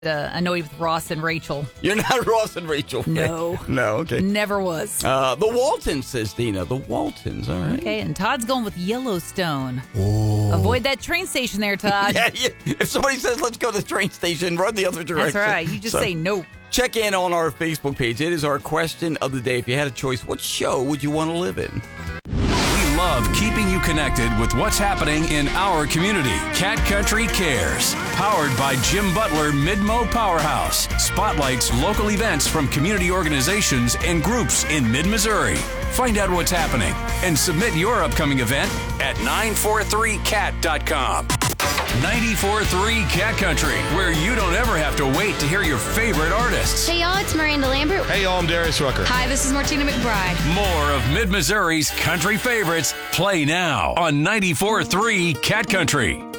annoyed with Ross and Rachel. You're not Ross and Rachel. No. No, okay. Never was. The Waltons, says Dina. The Waltons, all right. Okay, and Todd's going with Yellowstone. Oh. Avoid that train station there, Todd. Yeah. If somebody says, let's go to the train station, run the other direction. That's right. You just say no. Check in on our Facebook page. It is our question of the day. If you had a choice, what show would you want to live in? We love keeping you connected with what's happening in our community. Cat Country Cares, powered by Jim Butler Midmo Powerhouse, spotlights local events from community organizations and groups in mid-Missouri. Find out what's happening and submit your upcoming event at 943cat.com. 94.3 Cat Country, where you don't ever have to wait to hear your favorite artists. Hey y'all, it's Miranda Lambert. Hey y'all, I'm Darius Rucker. Hi, this is Martina McBride. More of Mid-Missouri's country favorites play now on 94.3 Cat Country.